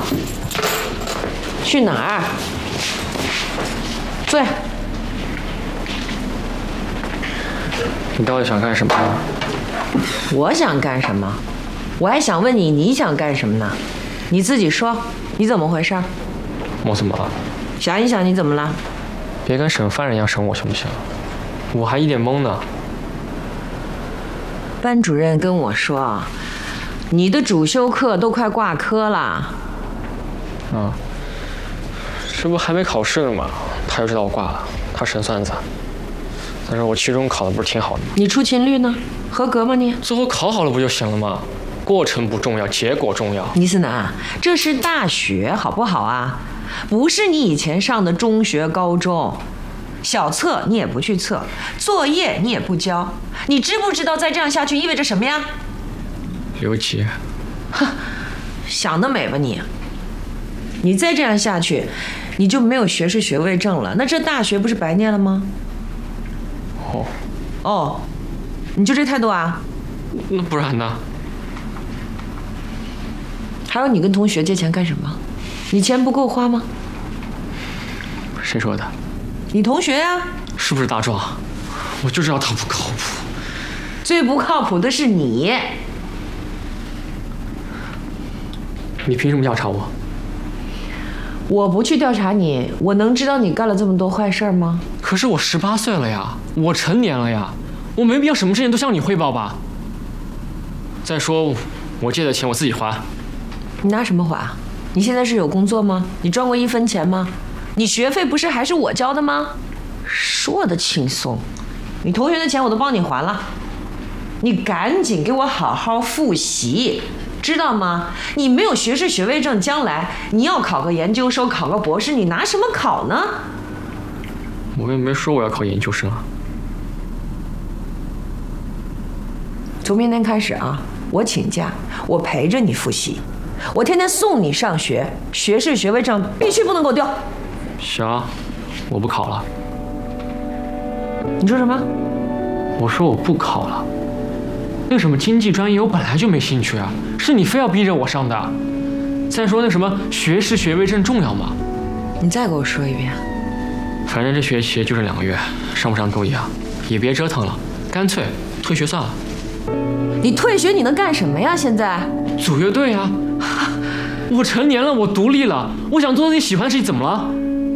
去哪儿？坐下。 你到底想干什么？ 我想干什么？我还想问你，你想干什么呢？你自己说，你怎么回事？ 我怎么了？ 想一想，你怎么了？ 别跟审犯人一样审我行不行？我还一脸懵呢。 班主任跟我说，你的主修课都快挂科了。 啊，这不还没考试呢吗？他就知道我挂了，他神算子。但是我期中考的不是挺好的吗？ 你出勤率呢？合格吗你？ 最后考好了不就行了吗？过程不重要，结果重要。 倪思南，这是大学，好不好啊？不是你以前上的中学、高中。小测你也不去测，作业你也不交，你知不知道再这样下去意味着什么呀？ 留级。 哼，想得美吧你！你再这样下去，你就没有学士学位证了，那这大学不是白念了吗？哦，你就这态度啊？ 那不然呢？ 还有你跟同学借钱干什么？你钱不够花吗？ 谁说的？ 你同学呀。 是不是大壮？我就知道他不靠谱。 最不靠谱的是你。 你凭什么调查我？ 我不去调查你，我能知道你干了这么多坏事吗？ 可是我18岁了呀，我成年了呀，我没必要什么事情都向你汇报吧。再说，我借的钱我自己还。 你拿什么还？你现在是有工作吗？你赚过1分钱吗？你学费不是还是我交的吗？说的轻松，你同学的钱我都帮你还了，你赶紧给我好好复习。知道吗？你没有学士学位证，将来你要考个研究生，考个博士，你拿什么考呢？ 我也没说我要考研究生啊。 从明天开始啊，我请假，我陪着你复习，我天天送你上学，学士学位证必须不能给我丢。 行，我不考了。 你说什么？ 我说我不考了。那什么经济专业我本来就没兴趣啊，是你非要逼着我上的。再说那什么学士学位证重要吗？ 你再给我说一遍。 反正这学期就是2个月，上不上都一样，也别折腾了，干脆退学算了。 你退学你能干什么呀？现在组乐队啊。我成年了，我独立了，我想做自己喜欢的事情，怎么了？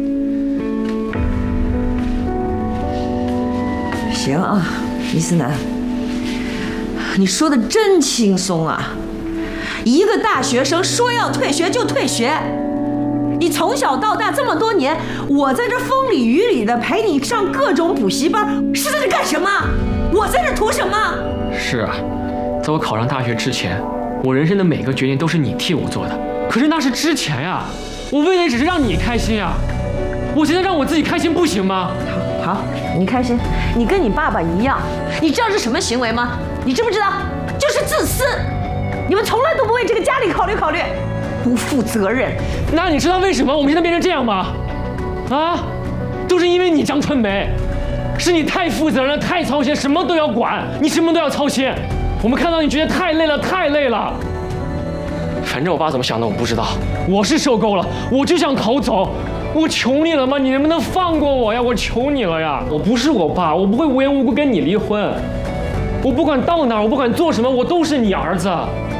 行啊，倪思南，你说的真轻松啊！一个大学生说要退学就退学，你从小到大这么多年，我在这风里雨里的陪你上各种补习班，是在这干什么？我在这图什么？ 是啊，在我考上大学之前，我人生的每个决定都是你替我做的。可是那是之前呀，我为的只是让你开心呀。我现在让我自己开心不行吗？ 好，你开心，你跟你爸爸一样，你知道是什么行为吗？你知不知道？就是自私。你们从来都不为这个家里考虑考虑，不负责任。 那你知道为什么我们现在变成这样吗？啊，都是因为你张春梅，是你太负责任了，太操心，什么都要管，你什么都要操心。我们看到你觉得太累了，太累了。反正我爸怎么想的我不知道，我是受够了，我就想逃走。我求你了吗？你能不能放过我呀？我求你了呀！我不是我爸，我不会无缘无故跟你离婚。我不管到哪儿，我不管做什么，我都是你儿子。